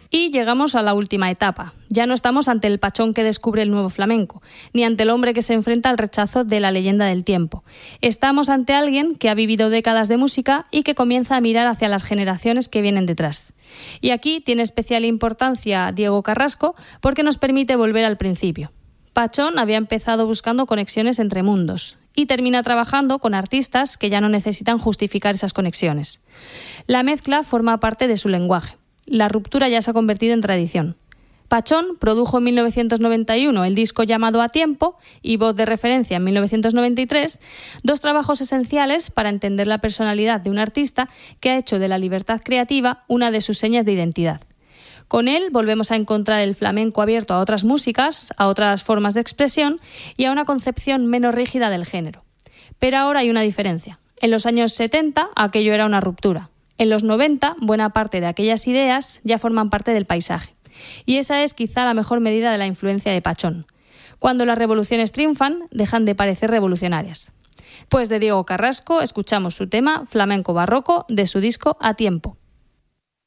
Y llegamos a la última etapa. Ya no estamos ante el pachón que descubre el nuevo flamenco, ni ante el hombre que se enfrenta al rechazo de la leyenda del tiempo. Estamos ante alguien que ha vivido décadas de música y que comienza a mirar hacia las generaciones que vienen detrás. Y aquí tiene especial importancia Diego Carrasco porque nos permite volver al principio. Pachón había empezado buscando conexiones entre mundos y termina trabajando con artistas que ya no necesitan justificar esas conexiones. La mezcla forma parte de su lenguaje. La ruptura ya se ha convertido en tradición. Pachón produjo en 1991 el disco llamado A Tiempo y Voz de Referencia en 1993, dos trabajos esenciales para entender la personalidad de un artista que ha hecho de la libertad creativa una de sus señas de identidad. Con él volvemos a encontrar el flamenco abierto a otras músicas, a otras formas de expresión y a una concepción menos rígida del género. Pero ahora hay una diferencia. En los años 70 aquello era una ruptura. En los 90 buena parte de aquellas ideas ya forman parte del paisaje. Y esa es quizá la mejor medida de la influencia de Pachón. Cuando las revoluciones triunfan, dejan de parecer revolucionarias. Pues de Diego Carrasco escuchamos su tema Flamenco Barroco de su disco A Tiempo.